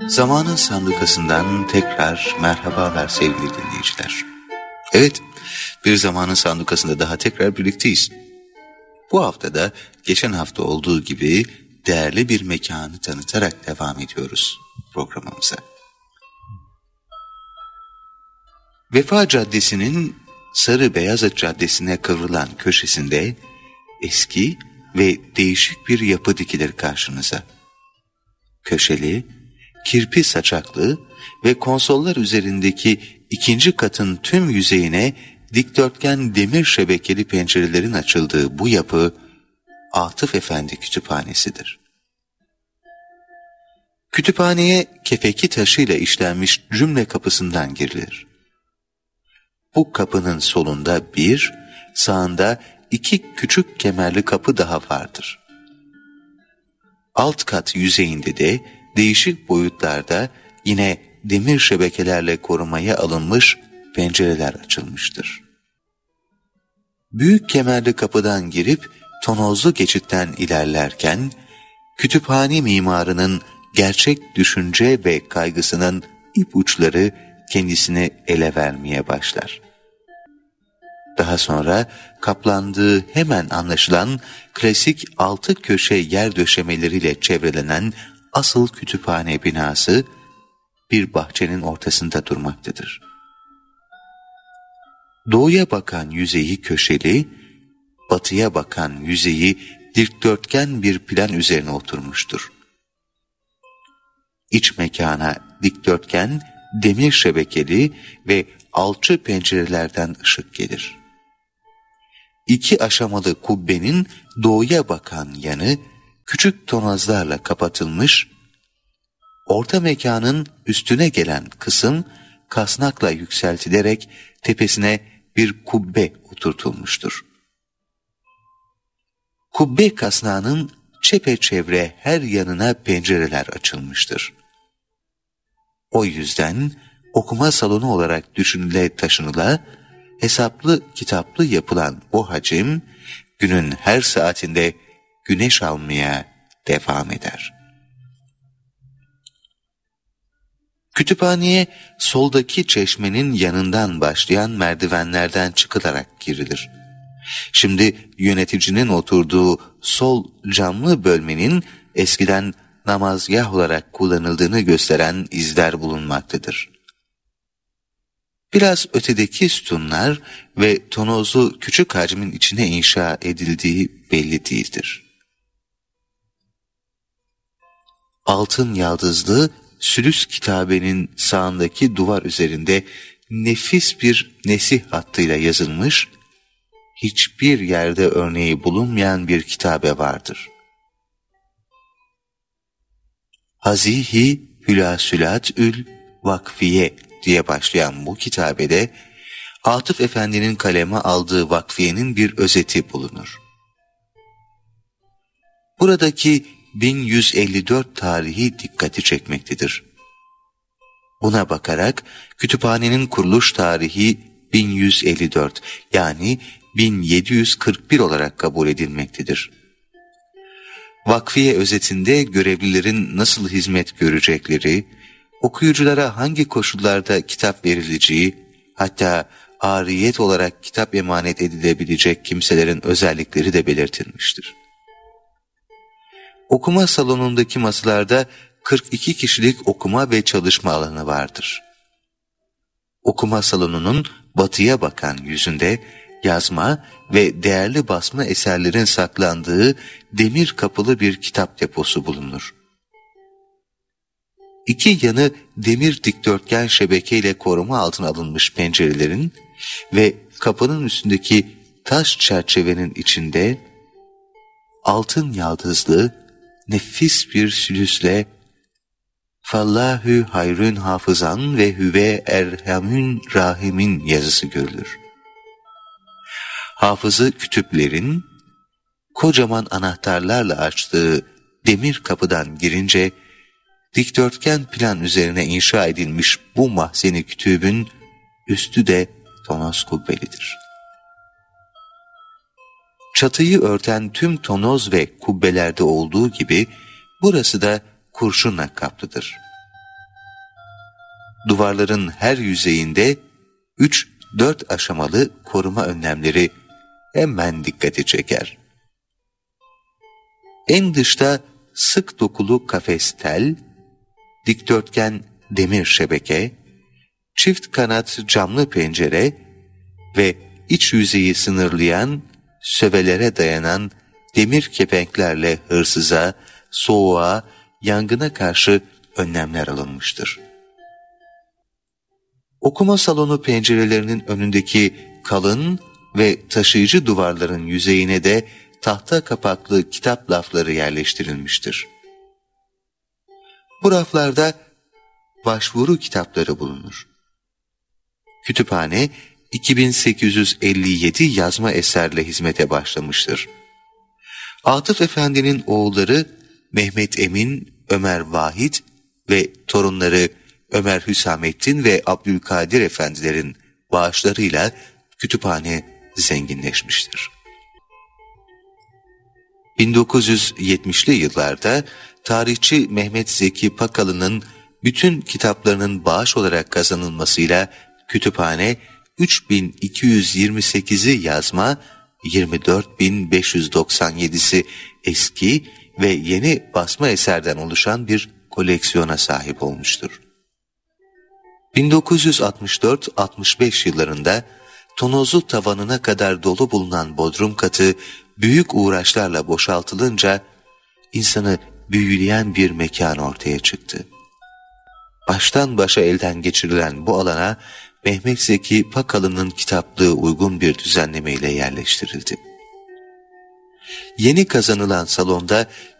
Zamanın Sandukası'ndan tekrar merhabalar sevgili dinleyiciler. Evet, bir Zamanın Sandukası'nda daha tekrar birlikteyiz. Bu hafta da geçen hafta olduğu gibi değerli bir mekanı tanıtarak devam ediyoruz programımıza. Vefa Caddesi'nin Sarı Beyazıt Caddesi'ne kıvrılan köşesinde eski ve değişik bir yapı dikilir karşınıza. Köşeli, kirpi saçaklı ve konsollar üzerindeki ikinci katın tüm yüzeyine dikdörtgen demir şebekeli pencerelerin açıldığı bu yapı Atıf Efendi Kütüphanesi'dir. Kütüphaneye kefeki taşıyla işlenmiş cümle kapısından girilir. Bu kapının solunda bir, sağında iki küçük kemerli kapı daha vardır. Alt kat yüzeyinde de değişik boyutlarda yine demir şebekelerle korumaya alınmış pencereler açılmıştır. Büyük kemerli kapıdan girip tonozlu geçitten ilerlerken, kütüphane mimarının gerçek düşünce ve kaygısının ipuçları kendisini ele vermeye başlar. Daha sonra kaplandığı hemen anlaşılan klasik altı köşe yer döşemeleriyle çevrelenen asıl kütüphane binası bir bahçenin ortasında durmaktadır. Doğuya bakan yüzeyi köşeli, batıya bakan yüzeyi dikdörtgen bir plan üzerine oturmuştur. İç mekana dikdörtgen, demir şebekeli ve alçı pencerelerden ışık gelir. İki aşamalı kubbenin doğuya bakan yanı küçük tonazlarla kapatılmış, orta mekanın üstüne gelen kısım kasnakla yükseltilerek tepesine bir kubbe oturtulmuştur. Kubbe kasnağının çepeçevre her yanına pencereler açılmıştır. O yüzden okuma salonu olarak düşünüle taşınıla, hesaplı kitaplı yapılan bu hacim, günün her saatinde güneş almaya devam eder. Kütüphaneye soldaki çeşmenin yanından başlayan merdivenlerden çıkılarak girilir. Şimdi yöneticinin oturduğu sol camlı bölmenin eskiden namazgah olarak kullanıldığını gösteren izler bulunmaktadır. Biraz ötedeki sütunlar ve tonozu küçük hacmin içine inşa edildiği belli değildir. Altın yaldızlı Sülüs kitabenin sağındaki duvar üzerinde nefis bir nesih hattıyla yazılmış, hiçbir yerde örneği bulunmayan bir kitabe vardır. Hazihi Hülasülatül Vakfiye diye başlayan bu kitabede Atıf Efendi'nin kaleme aldığı vakfiyenin bir özeti bulunur. Buradaki 1154 tarihi dikkati çekmektedir. Buna bakarak kütüphanenin kuruluş tarihi 1154 yani 1741 olarak kabul edilmektedir. Vakfiye özetinde görevlilerin nasıl hizmet görecekleri, okuyuculara hangi koşullarda kitap verileceği, hatta ariyet olarak kitap emanet edilebilecek kimselerin özellikleri de belirtilmiştir. Okuma salonundaki masalarda 42 kişilik okuma ve çalışma alanı vardır. Okuma salonunun batıya bakan yüzünde yazma ve değerli basma eserlerin saklandığı demir kapılı bir kitap deposu bulunur. İki yanı demir dikdörtgen şebekeyle koruma altına alınmış pencerelerin ve kapının üstündeki taş çerçevenin içinde altın yaldızlı nefis bir sülüsle "Fallahü hayrün hafızan ve hüve erhamün rahimin" yazısı görülür. Hafızı kütüplerin kocaman anahtarlarla açtığı demir kapıdan girince dikdörtgen plan üzerine inşa edilmiş bu mahzeni kütübün üstü de tonoz kubbelidir. Çatıyı örten tüm tonoz ve kubbelerde olduğu gibi burası da kurşunla kaplıdır. duvarların her yüzeyinde 3-4 aşamalı koruma önlemleri hemen dikkati çeker. En dışta sık dokulu kafes tel, dikdörtgen demir şebeke, çift kanat camlı pencere ve iç yüzeyi sınırlayan, sövelere dayanan demir kepenklerle hırsıza, soğuğa, yangına karşı önlemler alınmıştır. Okuma salonu pencerelerinin önündeki kalın ve taşıyıcı duvarların yüzeyine de tahta kapaklı kitap rafları yerleştirilmiştir. Bu raflarda başvuru kitapları bulunur. Kütüphane 2857 yazma eserle hizmete başlamıştır. Atıf Efendi'nin oğulları Mehmet Emin, Ömer Vahit ve torunları Ömer Hüsamettin ve Abdülkadir Efendilerin bağışlarıyla kütüphane zenginleşmiştir. 1970'li yıllarda tarihçi Mehmet Zeki Pakalı'nın bütün kitaplarının bağış olarak kazanılmasıyla kütüphane 3228'i yazma, 24.597'si eski ve yeni basma eserden oluşan bir koleksiyona sahip olmuştur. 1964-65 yıllarında tonozlu tavanına kadar dolu bulunan bodrum katı büyük uğraşlarla boşaltılınca insanı büyüleyen bir mekan ortaya çıktı. Baştan başa elden geçirilen bu alana Mehmet Zeki Pakalı'nın kitaplığı uygun bir düzenlemeyle yerleştirildi. Yeni kazanılan salonda